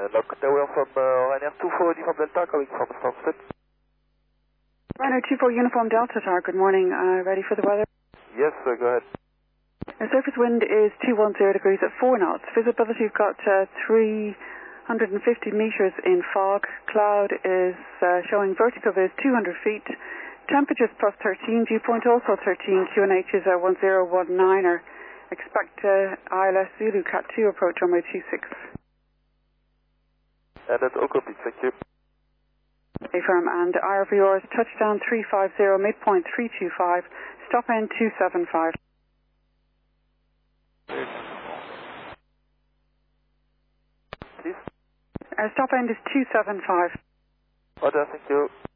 Log Tower from Ryanair 24 Uniform Delta calling from Stansted. Ryanair 24 Uniform Delta Tower, good morning. Ready for the weather? Yes, go ahead. The surface wind is 210 degrees at 4 knots. Visibility, you've got 350 meters in fog. Cloud is showing vertical is 200 feet. Temperatures plus 13. Dew point also 13. QNH is 1019er. Expect ILS Zulu Cat 2 approach runway 26. That's all complete, thank you. Affirm, and IRVR's touchdown 350, midpoint 325, stop end 275. Please? Stop end is 275. Order, thank you.